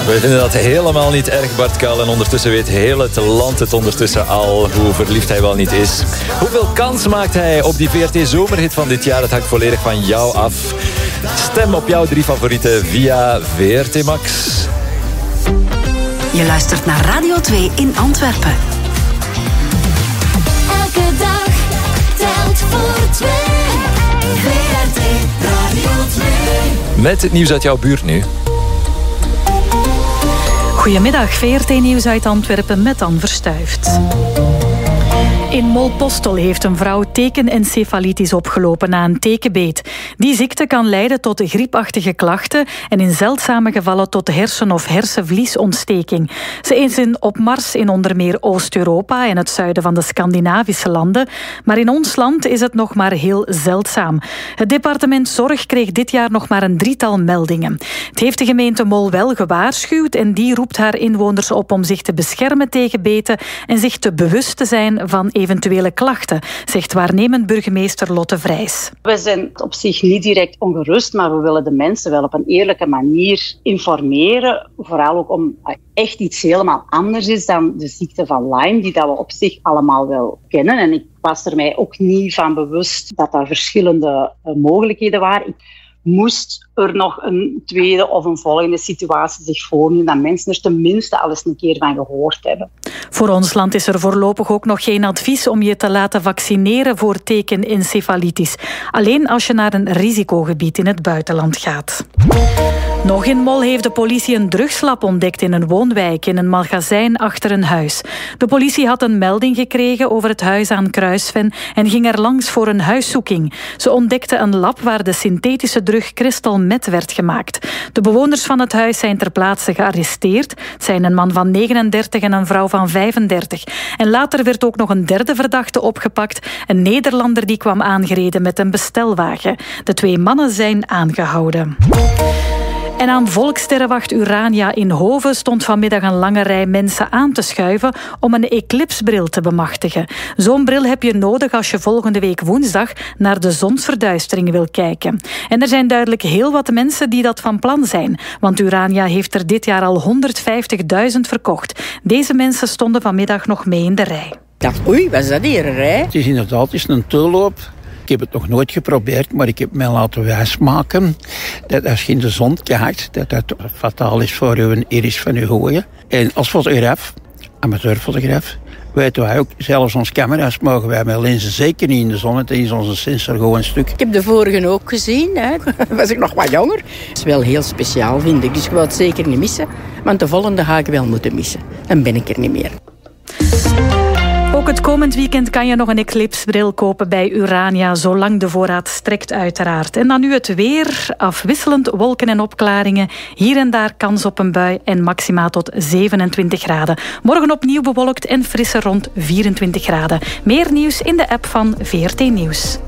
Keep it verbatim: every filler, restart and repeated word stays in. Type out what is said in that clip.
We vinden dat helemaal niet erg, Bart Kuil. En ondertussen weet heel het land het ondertussen al hoe verliefd hij wel niet is. Hoeveel kans maakt hij op die V R T-zomerhit van dit jaar? Dat hangt volledig van jou af. Stem op jouw drie favorieten via V R T Max. Je luistert naar Radio twee in Antwerpen. Elke dag telt voor twee. V R T Radio twee. Met het nieuws uit jouw buurt nu. Goedemiddag, V R T-nieuws uit Antwerpen met Anne Verstuift. In Molpostel heeft een vrouw tekenencefalitis opgelopen na een tekenbeet. Die ziekte kan leiden tot griepachtige klachten en in zeldzame gevallen tot hersen- of hersenvliesontsteking. Ze is in opmars in onder meer Oost-Europa en het zuiden van de Scandinavische landen. Maar in ons land is het nog maar heel zeldzaam. Het departement Zorg kreeg dit jaar nog maar een drietal meldingen. Het heeft de gemeente Mol wel gewaarschuwd en die roept haar inwoners op om zich te beschermen tegen beten en zich te bewust te zijn van eventuele klachten, zegt waarnemend burgemeester Lotte Vrijs. We zijn op zich niet direct ongerust, maar we willen de mensen wel op een eerlijke manier informeren. Vooral ook om echt iets helemaal anders is dan de ziekte van Lyme, die dat we op zich allemaal wel kennen. En ik was er mij ook niet van bewust dat er verschillende mogelijkheden waren. Ik moest er nog een tweede of een volgende situatie zich voordoen, dat mensen er tenminste al eens een keer van gehoord hebben. Voor ons land is er voorlopig ook nog geen advies om je te laten vaccineren voor tekenencefalitis. Alleen als je naar een risicogebied in het buitenland gaat. Nog in Mol heeft de politie een drugslab ontdekt in een woonwijk, in een magazijn achter een huis. De politie had een melding gekregen over het huis aan Kruisven en ging er langs voor een huiszoeking. Ze ontdekte een lab waar de synthetische drug crystal meth werd gemaakt. De bewoners van het huis zijn ter plaatse gearresteerd. Het zijn een man van negenendertig en een vrouw van vijfendertig. En later werd ook nog een derde verdachte opgepakt, een Nederlander die kwam aangereden met een bestelwagen. De twee mannen zijn aangehouden. En aan Volkssterrenwacht Urania in Hoven stond vanmiddag een lange rij mensen aan te schuiven om een eclipsbril te bemachtigen. Zo'n bril heb je nodig als je volgende week woensdag naar de zonsverduistering wil kijken. En er zijn duidelijk heel wat mensen die dat van plan zijn, want Urania heeft er dit jaar al honderdvijftigduizend verkocht. Deze mensen stonden vanmiddag nog mee in de rij. Ik dacht, oei, wat is dat hier, een rij? Het is inderdaad het is een tulloop. Ik heb het nog nooit geprobeerd, maar ik heb mij laten wijsmaken dat als je in de zon kijkt, dat dat fataal is voor uw iris van uw ogen. En als fotograaf, amateurfotograaf, weten wij ook, zelfs ons camera's mogen wij met lenzen zeker niet in de zon. Het is onze sensor gewoon een stuk. Ik heb de vorige ook gezien, hè. Was ik nog wat jonger. Het is wel heel speciaal, vind ik, dus ik wil het zeker niet missen. Want de volgende ga ik wel moeten missen. Dan ben ik er niet meer. Ook het komend weekend kan je nog een eclipsbril kopen bij Urania, zolang de voorraad strekt uiteraard. En dan nu het weer, afwisselend wolken en opklaringen, hier en daar kans op een bui en maxima tot zevenentwintig graden. Morgen opnieuw bewolkt en frisser rond vierentwintig graden. Meer nieuws in de app van V R T Nieuws.